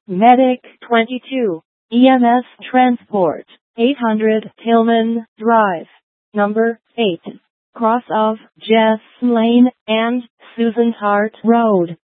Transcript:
Medic 22, EMS Transport, 800 Tillman Drive, number 8, cross of Jess Lane and Susan Hart Road.